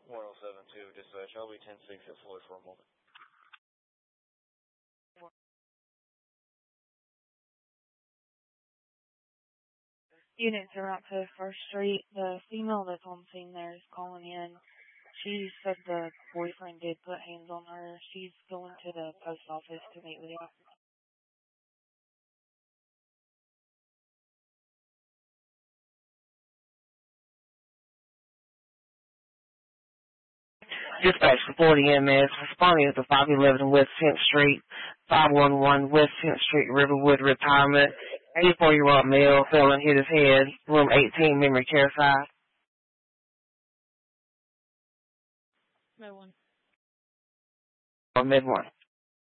1072 dispatch. I'll be 10-6 at Floyd for a moment. Units are out to 1st Street. The female that's on scene there is calling in. She said the boyfriend did put hands on her. She's going to the post office to meet with the officer. Dispatch for 40 MS, responding to 511 West 10th Street, 511 West 10th Street, Riverwood Retirement. 84-year-old male fell and hit his head, room 18, memory care 5. Med 1. Med 1.